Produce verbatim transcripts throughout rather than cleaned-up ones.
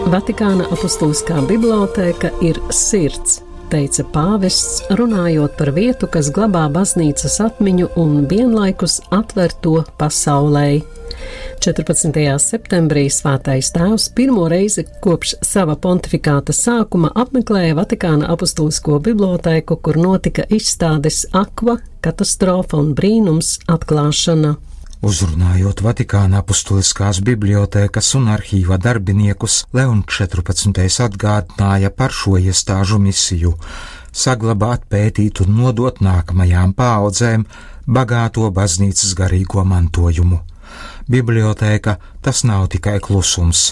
Vatikāna apustuliskā bibliotēka ir sirds, teica pāvests, runājot par vietu, kas glabā baznīcas atmiņu un vienlaikus atver to pasaulei. četrpadsmitajā septembrī Svētais Tēvs pirmo reizi kopš sava pontifikāta sākuma apmeklēja Vatikāna apustulisko bibliotēku, kur notika izstādes Aqua, katastrofa un brīnums atklāšana. Uzrunājot Vatikāna apustuliskās bibliotēkas un arhīva darbiniekus, Leons četrpadsmitais atgādināja par šo iestāžu misiju – saglabāt, pētīt un nodot nākamajām paaudzēm bagāto baznīcas garīgo mantojumu. Bibliotēka tas nav tikai klusums.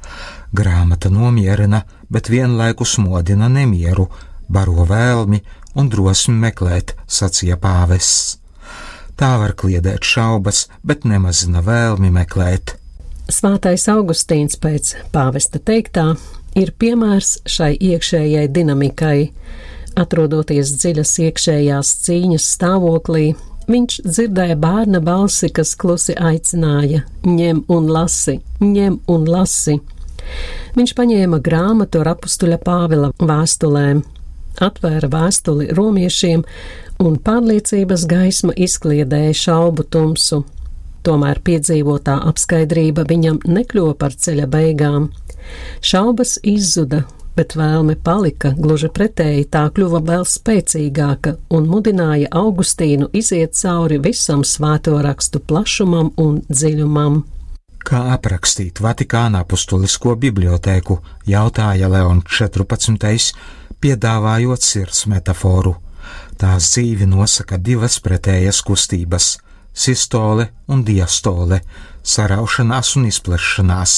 Grāmata nomierina, bet vienlaikus modina nemieru, baro vēlmi un drosmi meklēt, sacīja pāvests. Tā var kliedēt šaubas, bet nemazina vēlmi meklēt. Svētais Augustīns pēc pāvesta teiktā ir piemērs šai iekšējai dinamikai. Atrodoties dziļas iekšējās cīņas stāvoklī, viņš dzirdēja bērna balsi, kas klusi aicināja: ņem un lasi, ņem un lasi. Viņš paņēma grāmatu ar apustuļa Pāvila vēstulēm, atvēra vēstuli romiešiem, un pārliecības gaisma izkliedēja šaubu tumsu. Tomēr piedzīvotā apskaidrība viņam nekļuva par ceļa beigām. Šaubas izzuda, bet vēlme palika, gluži pretēji tā kļuva vēl spēcīgāka un mudināja Augustīnu iziet cauri visam svēto rakstu plašumam un dziļumam. Kā aprakstīt Vatikāna apustulisko bibliotēku, jautāja Leons četrpadsmitais, piedāvājot sirds metaforu. Tās dzīvi nosaka divas pretējas kustības – sistole un diastole, saraušanās un izplešanās.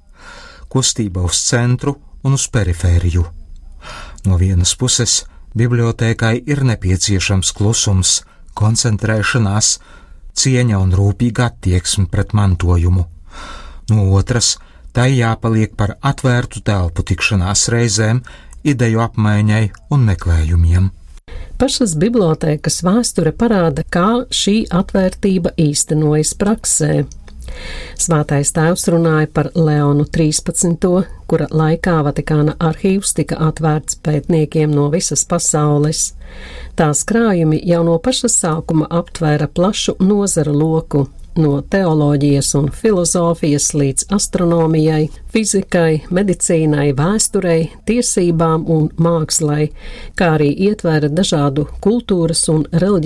Kustība uz centru un uz perifēriju. No vienas puses, bibliotēkai ir nepieciešams klusums, koncentrēšanās, cieņa un rūpīga attieksme pret mantojumu. No otras, tai jāpaliek par atvērtu telpu tikšanās reizēm, ideju apmaiņai un meklējumiem. Pašas bibliotēkas vēsture parāda, kā šī atvērtība īstenojas praksē. Svētais Tēvs runāja par Leonu trīspadsmito, kura laikā Vatikāna arhīvs tika atvērts pētniekiem no visas pasaules. Tās krājumi jau no paša sākuma aptvēra plašu nozaru loku, no teoloģijas un filozofijas līdz astronomijai, fizikai, medicīnai, vēsturei, tiesībām un mākslai, kā arī ietvēra dažādu kultūras un reliģijas